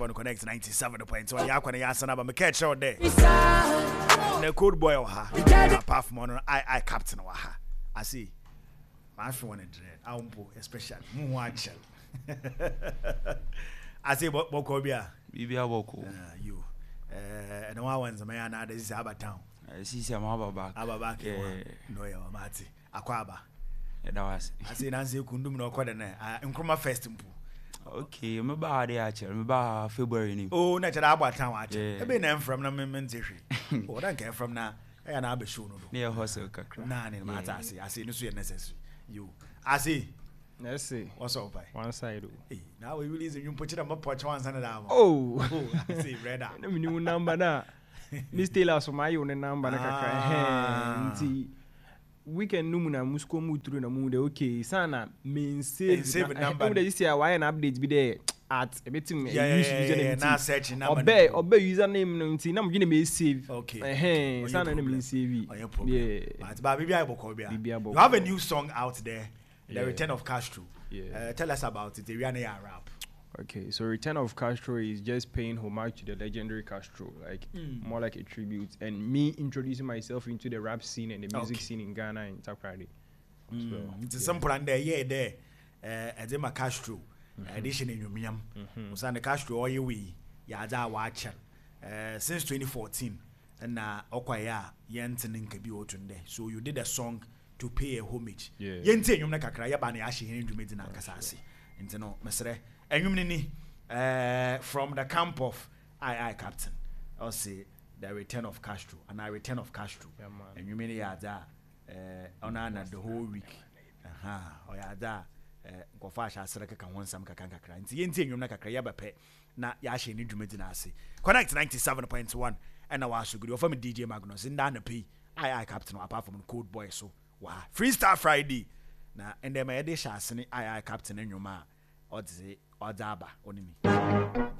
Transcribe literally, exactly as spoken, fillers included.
seven Connect ninety-seven point one. Yakwana Yasana, but me catch out there. The code boy or ha. Apart from one, I I captain or ha. I see. My friend wanted dread. I won't put especially. Muachel. I say, what Bokobia? Bibia Boko. You. And one one's a man, this is Abatown. I see some Ababa. Ababa, no, your Mati. Aquaba. That was. I say, Nancy Kundum no Quadene. I'm from my first temple. Okay, I'm about the archer. I'm about February. Oh, natural Abatown. I've been from the Memmentary. Oh, don't care from now. And I'll be sure. Near Hostel. None in my taxi. I see no sweet necessary. You. I see. Let's see. What's up, by one side? Hey, now we release you put it on my porch once and a Oh, I see, red out. No new number now. Miss Taylor, so my own number. Ah, weekend numuna musko mutru na mude okay sana main save number this year why an update be there at a bit me username na search number obe obe username no nti na mgine me save okay eh sana na me save yeah but ba bibia boko bia you have a new song out there, The yeah. Return of Castro. Yeah. Uh, tell us about it. We are rap. Okay, so Return of Castro is just paying homage to the legendary Castro, like mm. more like a tribute, and me introducing myself into the rap scene and the music okay. scene in Ghana and Takrady. Mm. So, it's yeah. some plan there, yeah, there. Uh, Edema Castro, mm-hmm. edition in Yumiam. Usan the Castro all you we, Yada Watcher. Uh, since twenty fourteen, and uh, Okwaya, Yenton in Kabi Otunde. So you did a song to pay a homage. Yeah. Yente Yumna Kakraya Bani Ashi Henry Medina Kasasi. Into no, Mesre. And uh, from the camp of I I Captain, I'll say the Return of Castro, and I Return of Castro. Yeah, and you mean yeah, that on uh, the whole week. Aha, or yeah, that Gofasha Seraka can want some Kakanka crying. The Indian you make a crayabape, not Yashi need to Medinasi. Connect ninety-seven point one, and I was good from D J Magnus in Dana P. I I Captain, apart from Code Boy. So, wow, Freestyle Friday. Now, and then my edition, I I Captain in your ma. Odze Odaba onimi.